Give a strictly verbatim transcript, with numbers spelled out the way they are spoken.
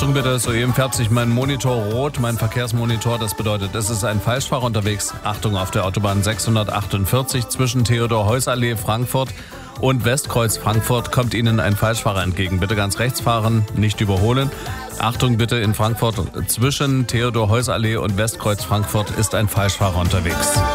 Achtung bitte, soeben färbt sich mein Monitor rot, mein Verkehrsmonitor. Das bedeutet, es ist ein Falschfahrer unterwegs. Achtung, auf der Autobahn sechshundertachtundvierzig zwischen Theodor-Heuss-Allee Frankfurt und Westkreuz Frankfurt kommt Ihnen ein Falschfahrer entgegen. Bitte ganz rechts fahren, nicht überholen. Achtung bitte, in Frankfurt zwischen Theodor-Heuss-Allee und Westkreuz Frankfurt ist ein Falschfahrer unterwegs.